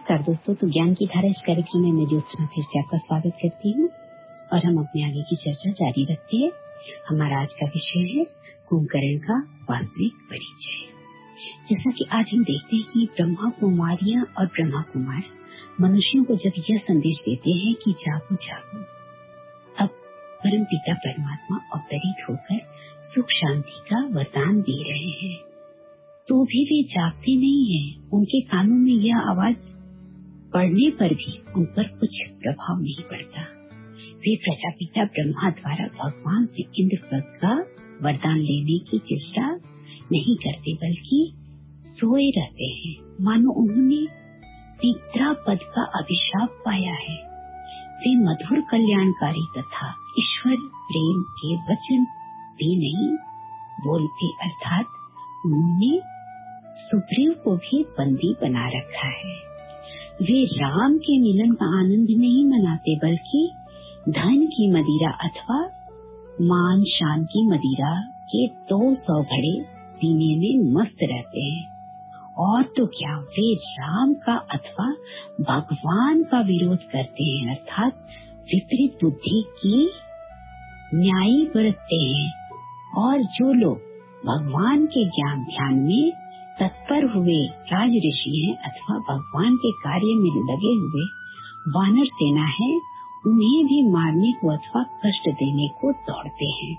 नमस्कार दोस्तों, तो ज्ञान की धारा इस कार्यक्रम में मैं ज्योत्सना फिर से आपका स्वागत करती हूँ और हम अपने आगे की चर्चा जारी रखते हैं। हमारा आज का विषय है कुंभकर्ण का वास्तविक परिचय। जैसा कि आज हम देखते हैं कि ब्रह्मा कुमारियां और ब्रह्मा कुमार मनुष्यों को जब यह संदेश देते हैं कि जागो जागो, अब परम पिता परमात्मा अवतरित होकर सुख शांति का वरदान दे रहे हैं, तो भी वे जागते नहीं हैं। उनके कानों में यह आवाज पड़ने पर भी उन पर कुछ प्रभाव नहीं पड़ता। वे प्रजापिता ब्रह्मा द्वारा भगवान से इंद्र पद का वरदान लेने की चेष्टा नहीं करते, बल्कि सोए रहते हैं, मानो उन्होंने निद्रा पद का अभिशाप पाया है। वे मधुर कल्याणकारी तथा ईश्वर प्रेम के वचन भी नहीं बोलते, अर्थात उन्होंने सुग्रीव को भी बंदी बना रखा है। वे राम के मिलन का आनंद नहीं मनाते, बल्कि धन की मदिरा अथवा मान शान की मदिरा के 200 घड़े पीने में मस्त रहते हैं। और तो क्या, वे राम का अथवा भगवान का विरोध करते हैं, अर्थात विपरीत बुद्धि की न्यायी बरतते हैं। और जो लोग भगवान के ज्ञान ध्यान में तत्पर हुए राज ऋषि हैं अथवा भगवान के कार्य में लगे हुए वानर सेना है, उन्हें भी मारने को अथवा कष्ट देने को दौड़ते हैं।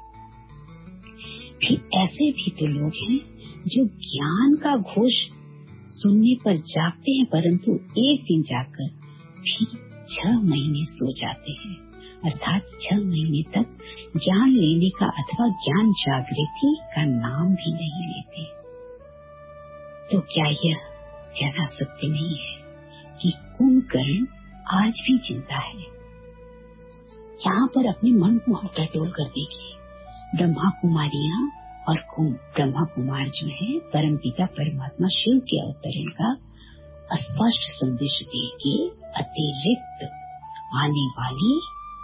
फिर ऐसे भी तो लोग हैं जो ज्ञान का घोष सुनने पर जागते हैं, परंतु एक दिन जाकर फिर 6 महीने सो जाते हैं, अर्थात 6 महीने तक ज्ञान लेने का अथवा ज्ञान जागृति का नाम भी नहीं लेते। तो क्या यह कहना सत्य नहीं है कि कुंभकर्ण आज भी जिंदा है? यहाँ पर अपने मन को हम टटोल कर देखिए। ब्रह्मा कुमारियां और ब्रह्मा कुमार जो है, परम पिता परमात्मा शिव के अवतरण का स्पष्ट संदेश देके अतिरिक्त आने वाली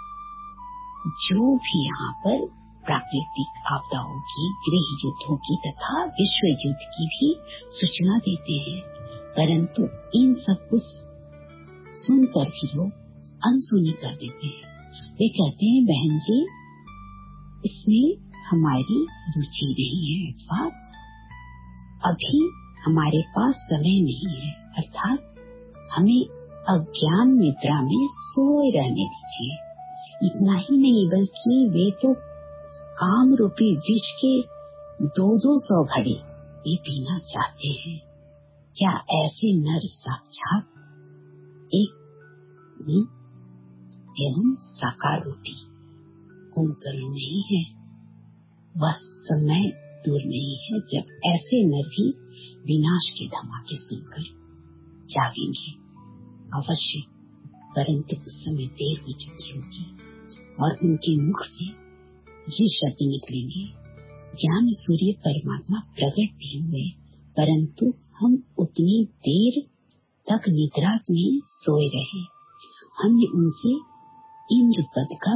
जो भी यहाँ पर प्राकृतिक आपदाओं की, गृह युद्धों की तथा विश्व युद्ध की भी सूचना देते हैं, परंतु इन सब कुछ सुनकर भी लोग अनसुनी कर देते हैं। वे कहते हैं बहन जी, इसमें हमारी रुचि नहीं है, अथवा अभी हमारे पास समय नहीं है, अर्थात हमें अज्ञान निद्रा में सोए रहने दीजिए। इतना ही नहीं, बल्कि वे तो काम रूपी विष के 200 घड़े ये पीना चाहते हैं। क्या ऐसे नर साक्षात एक एवं साकार रूपी कुंभकर्ण नहीं है? वह समय दूर नहीं है जब ऐसे नर भी विनाश के धमाके सुनकर जागेंगे अवश्य, परंतु उस समय देर हो चुकी होगी और उनके मुख से ये शब्द निकलेंगे, ज्ञान सूर्य परमात्मा प्रकट भी हुए, परंतु हम उतनी देर तक निद्रा में सोए रहे। हमने उनसे इंद्र पद का